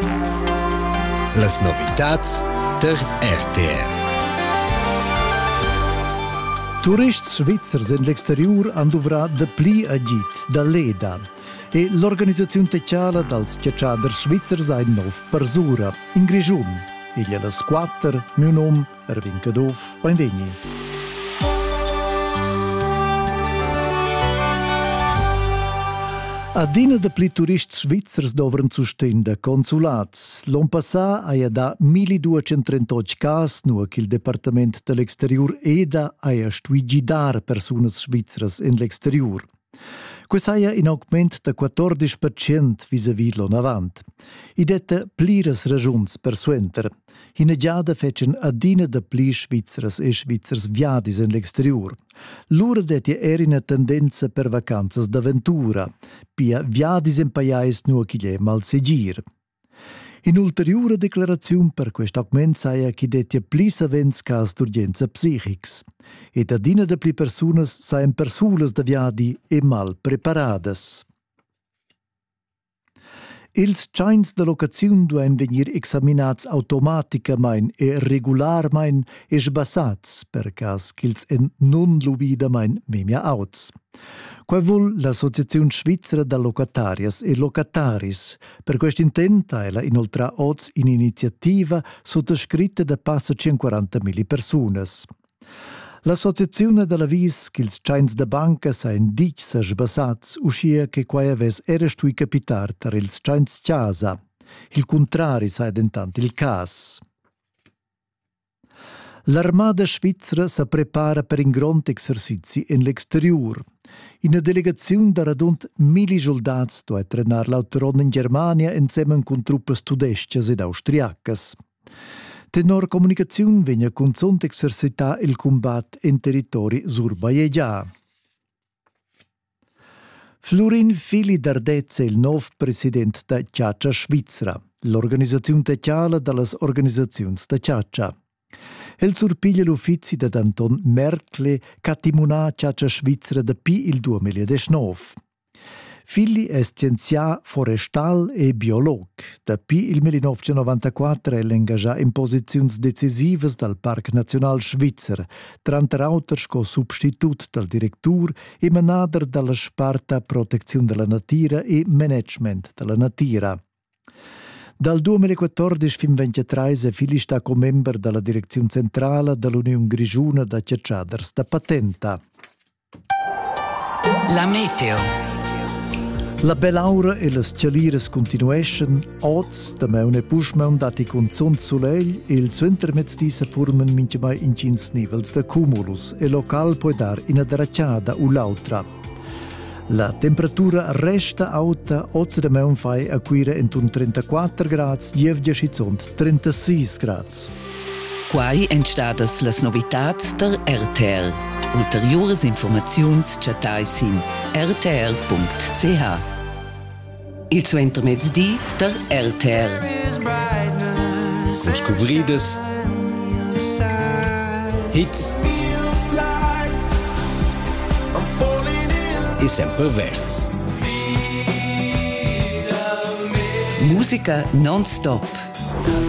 Las novitats der RTR. Turists svizzers en l'exterior han duvrat de pli agit da l'EDA e l'organizzazione tecciala dals tgetschaders svizzers ein nov persura in Grischun. Igl las 4, mio nom, Erwin Cadov, benvegni. Adina de pli turists svizzers dovran sustenda consulats. L'on passà aia da 1238 cas nua che il Departament de l'exterior EDA aia stuigidar persunas svizzers in l'exterior. Questa in augment da 14% vis-a-vis l'on avant. I detta pliras ragiuns per suenter. Ina giada fecen adina da pli svizzers e svizzers viadis in l'exterior. L'ura detia erina tendenza per vacanzas d'avventura, pia viadis in paiais nua chi glie mal segir. In ulteriore declarazione per questo augment saia chi detia pli savents cas d'urgenza psichics. Ed adina da pli personas saien persulas da viadi e mal preparadas. Ils chains de locaziun duein venir examinats automaticamain e regularmain e sbassats per cas ch'ils en non luvidamain memia auts. Quai vul l'Associazione Svizzera da Locatarias e Locataris. Per quest'intent ella inoltra oz in iniziativa sottoscritta da passa 140.000 personas. L'associazione della vis che ils chains da banca sain dics sbassats uscia che quai aves era stui capitar tar ils chains casa. Il contrari sai dentant il cas. L'armada svizzera sa prepara per un grand exercizi in l'exterior. In una delegazione da radunt 1000 soldats do trenar l'autoron in Germania insieme con truppe tudescias ed austriacas. Tenor comunicazione vegna con sont exercità il combat in territori surbaiegia. Florin Fili Dardez è il nuovo presidente da Ciaccia Svizzera, l'organizzazione tecciala dalle organizzazioni da Ciaccia. El surpiglia l'uffizi da Anton Merkle catimunà Ciaccia Svizzera da pi il 2019. Fili è scienzià forestal e biolog. Da pi il 1994 è l'engagià in posizioni decisive dal Parc Nazional Svizzer, tra auters co substitut dal direttur e manader dalla Sparta Protezione della Natura e Management della Natura. Dal 2014 fin 2023 Fili sta come member della direzione centrale dell'Unione Grischuna da Tgetschaders da Patenta. La meteo. La bell'aura e le scialires continuation, oz, da meune pushmaun dati con son soleil e il suo intermezzi se formen mince mai in 5 nivels da cumulus e local può dar in adracciada o l'altra. La temperatura resta alta, oz da meun fai acquire entun 34 grads, lievgia schizont 36 grads. Quai entstadas las novitats der RTR. Ulteriores informaziuns chatai sin rtr.ch. Il suo intermezzi der RTR. Con scobridas, hits e sempre verts. Musica non-stop.